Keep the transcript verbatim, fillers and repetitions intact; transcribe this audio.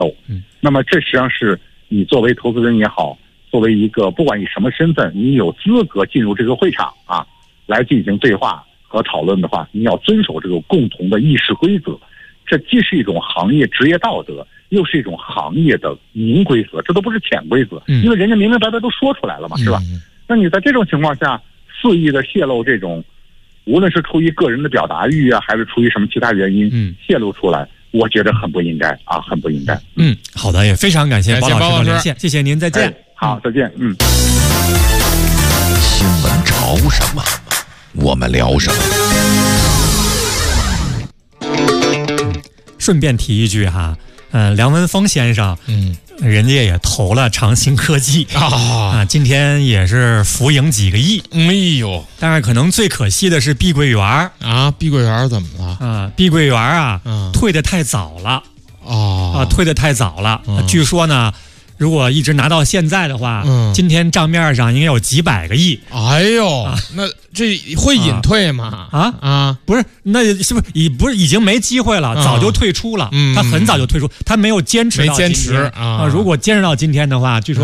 斗。嗯，那么这实际上是你作为投资人也好，作为一个不管以什么身份，你有资格进入这个会场啊，来进行对话和讨论的话，你要遵守这个共同的议事规则。这既是一种行业职业道德，又是一种行业的明规则，这都不是潜规则，因为人家明明白白都说出来了嘛，是吧？那你在这种情况下肆意的泄露这种，无论是出于个人的表达欲啊，还是出于什么其他原因，嗯，泄露出来，我觉得很不应该啊，很不应该。 嗯，好的，也非常感谢包老师的连线，谢谢您，再见。 哎、好，再见。嗯。 新闻潮什么？我们聊什么？ 顺便提一句哈，呃，梁文峰先生，嗯，人家也投了长兴科技啊，啊，今天也是浮盈几个亿， 哎呦， 但是可能最可惜的是碧桂园啊，碧桂园怎么了？ 啊，碧桂园啊，嗯、退得太早了，哦，啊，退得太早了，嗯、据说呢。如果一直拿到现在的话，嗯，今天账面上应该有几百个亿。 哎呦，啊、那这会隐退吗？ 啊啊，不是，那是不是已不是已经没机会了？啊、早就退出了，嗯，他很早就退出，他没有坚持到今天没坚持啊、 呃。如果坚持到今天的话，据说。